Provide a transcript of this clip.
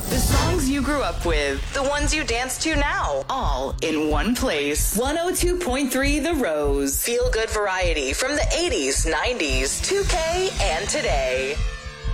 The songs you grew up with, the ones you dance to now, all in one place. 102.3 The Rose. Feel good variety from the 80s, 90s, 2K, and today.